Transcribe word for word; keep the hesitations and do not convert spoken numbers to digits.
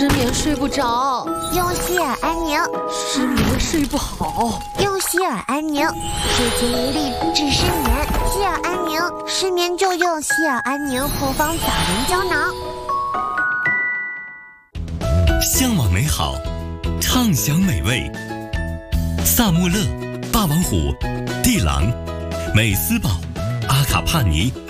失眠睡不着， 用希尔安宁； 失眠睡不好， 用希尔安宁。睡前一粒治失眠，希尔安宁。失眠就用希尔安宁复方早眠胶囊。 向往美好，畅享美味。萨穆勒、霸王虎、地狼、美斯宝、阿卡帕尼、